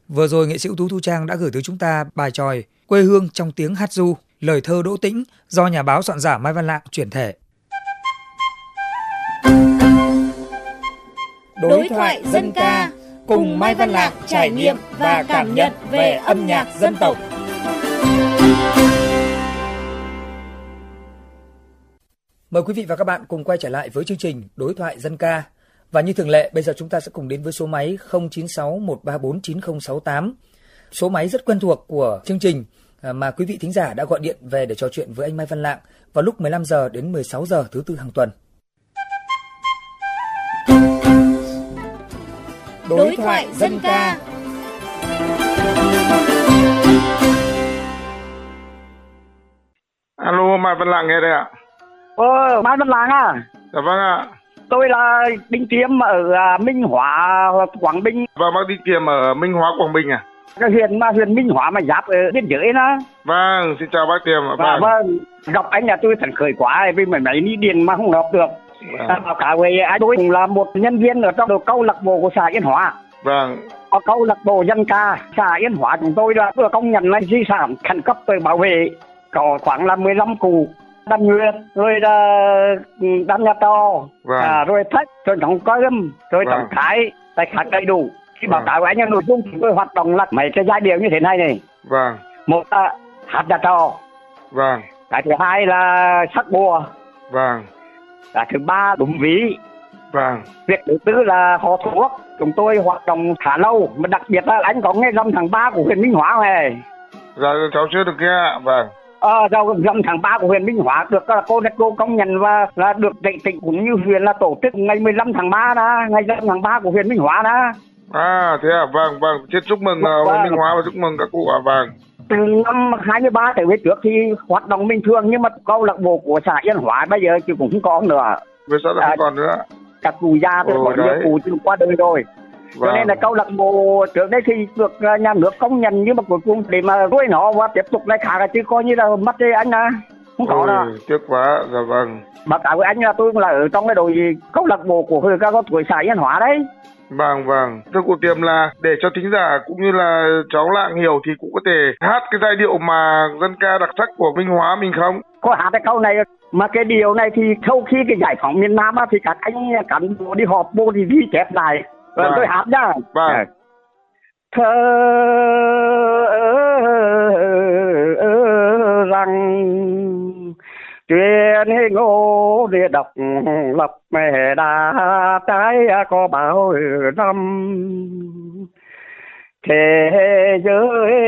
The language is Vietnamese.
Vừa rồi nghệ sĩ ưu tú Thu Trang đã gửi tới chúng ta bài chòi Quê hương trong tiếng hát ru, lời thơ Đỗ Tĩnh do nhà báo soạn giả Mai Văn Lạng chuyển thể. Đối thoại dân ca cùng Mai Văn Lạng trải nghiệm và cảm nhận về âm nhạc dân tộc. Mời quý vị và các bạn cùng quay trở lại với chương trình Đối thoại dân ca. Và như thường lệ, bây giờ chúng ta sẽ cùng đến với số máy 096 134 9068. Số máy rất quen thuộc của chương trình mà quý vị thính giả đã gọi điện về để trò chuyện với anh Mai Văn Lạng vào lúc 15 giờ đến 16 giờ thứ tư hàng tuần. Đối thoại dân ca. Alo, Mai Văn Lạng nghe đây ạ. Mai Văn Lạng à? Dạ vâng ạ. Tôi là Đinh Tiêm ở Minh Hóa, Quảng Bình. Vâng, bác Đinh Tiêm ở Minh Hóa, Quảng Bình à? Cái huyện Minh Hóa mà giáp ở biên giới đó. Vâng, xin chào bác Tiêm ạ. Vâng, gặp anh là tôi phấn khởi quá vì mấy đi điền mà không gặp được. Báo cáo với anh, tôi cũng là một nhân viên ở trong câu lạc bộ của xã Yên Hóa. Vâng. Ở câu lạc bộ dân ca xã Yên Hóa chúng tôi là vừa công nhận là di sản khẩn cấp về bảo vệ, có khoảng là 15 cụ đàn nguyệt, rồi là đàn nhà trò, rồi thách, rồi đóng cơm, rồi tổng thái, tài khác đầy đủ. Khi báo cáo với anh là nội dung chúng tôi hoạt động là mấy cái giai điệu như thế này này. Vâng. Một là hát nhà trò. Vâng. Cái thứ hai là sắc bùa. Vâng. Cái thứ ba đúng ví. Vâng. Việc thứ tư là hò thuốc. Chúng tôi hoạt động khá lâu, mà đặc biệt là anh có nghe dòng tháng 3 của huyện Minh Hóa này. Dạ cháu chưa được nghe ạ. Vâng. Dòng tháng 3 của huyện Minh Hóa được cô công nhận và là được tỉnh cũng như huyện là tổ chức ngày 15 tháng 3 đó, ngày dòng tháng 3 của huyện Minh Hóa đó. À thế à, vâng. Chúc mừng huyện Minh Hóa và chúc mừng các cụ ạ. Vâng. Từ năm 23 trở về trước thì hoạt động bình thường, nhưng mà câu lạc bộ của xã Yên Hóa bây giờ thì cũng không có nữa. Vì sao lại không còn nữa? Các cụ già tôi có nhiều cụ thì qua đời rồi. Cho nên là câu lạc bộ trước đây thì được nhà nước công nhận, nhưng mà cuối cùng để mà nuôi nó và tiếp tục lại khác chứ coi như là mất đi anh à. Không có đâu. Tiếc quá. Dạ vâng. Báo cáo với anh là tôi là ở trong cái đội câu lạc bộ của các con tuổi xã Yên Hóa đấy. Vâng. Thưa cụ Tiêm là để cho thính giả cũng như là cháu Lạng hiểu thì cũng có thể hát cái giai điệu mà dân ca đặc sắc của Minh Hóa mình không? Có hát cái câu này mà cái điều này thì sau khi cái giải phóng miền Nam thì các anh cán bộ đi họp bộ thì ghi chép lại. Rồi tôi hát nhá. Vâng. Thơ rằng chuyện ngô để độc lập mẹ đã trái có bao năm thế giới